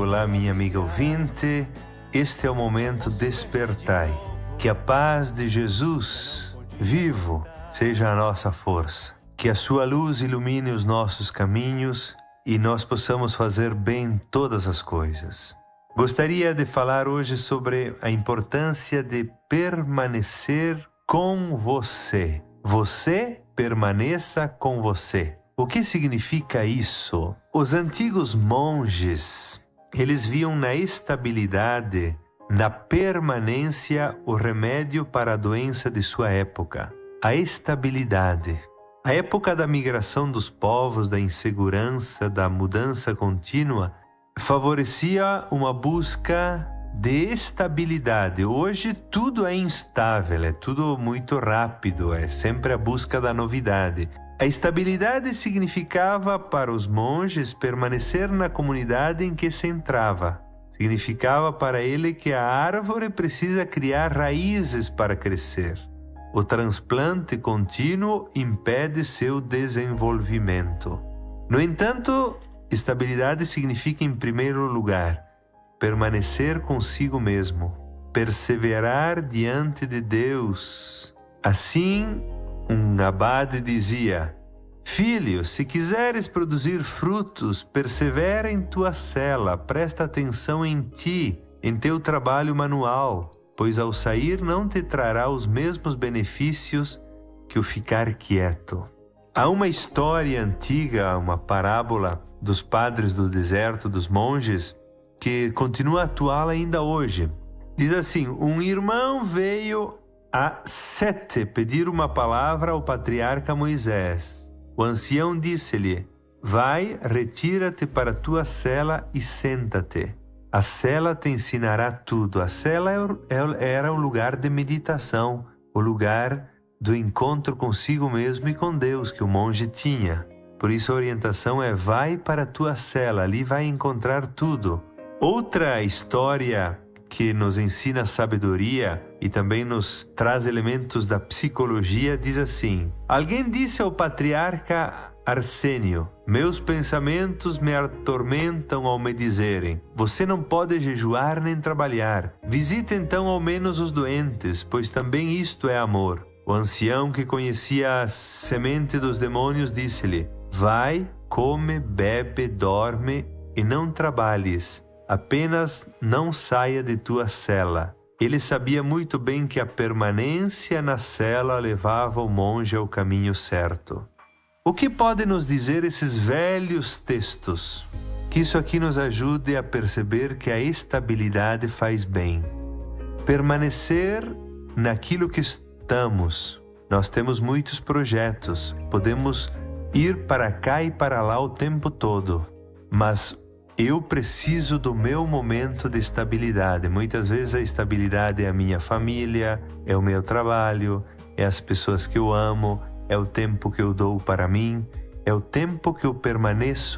olá, minha amiga ouvinte. Este é o momento Despertai. Que a paz de Jesus, vivo, seja a nossa força. Que a sua luz ilumine os nossos caminhos e nós possamos fazer bem todas as coisas. Gostaria de falar hoje sobre a importância de permanecer com você. Você permaneça com você. O que significa isso? Os antigos monges, eles viam na estabilidade, na permanência, o remédio para a doença de sua época. A estabilidade. A época da migração dos povos, da insegurança, da mudança contínua, favorecia uma busca de estabilidade. Hoje tudo é instável, é tudo muito rápido, é sempre a busca da novidade. A estabilidade significava para os monges permanecer na comunidade em que se entrava. Significava para ele que a árvore precisa criar raízes para crescer. O transplante contínuo impede seu desenvolvimento. No entanto, estabilidade significa, em primeiro lugar, permanecer consigo mesmo, perseverar diante de Deus. Assim, um abade dizia: Filho, se quiseres produzir frutos, persevera em tua cela, presta atenção em ti, em teu trabalho manual, pois ao sair não te trará os mesmos benefícios que o ficar quieto. Há uma história antiga, uma parábola dos padres do deserto, dos monges, que continua atual ainda hoje. Diz assim: um irmão veio a Sete pedir uma palavra ao patriarca Moisés. O ancião disse-lhe: vai, retira-te para tua cela e senta-te. A cela te ensinará tudo. A cela era o lugar de meditação, o lugar do encontro consigo mesmo e com Deus que o monge tinha. Por isso a orientação é: vai para a tua cela, ali vai encontrar tudo. Outra história que nos ensina sabedoria e também nos traz elementos da psicologia diz assim: alguém disse ao patriarca Arsênio: meus pensamentos me atormentam ao me dizerem, você não pode jejuar nem trabalhar. Visite então ao menos os doentes, pois também isto é amor. O ancião, que conhecia a semente dos demônios, disse-lhe: vai, come, bebe, dorme e não trabalhes. Apenas não saia de tua cela. Ele sabia muito bem que a permanência na cela levava o monge ao caminho certo. O que pode nos dizer esses velhos textos? Que isso aqui nos ajude a perceber que a estabilidade faz bem. Permanecer naquilo que estamos. Nós temos muitos projetos, podemos ir para cá e para lá o tempo todo, mas eu preciso do meu momento de estabilidade. Muitas vezes a estabilidade é a minha família, é o meu trabalho, é as pessoas que eu amo, é o tempo que eu dou para mim, é o tempo que eu permaneço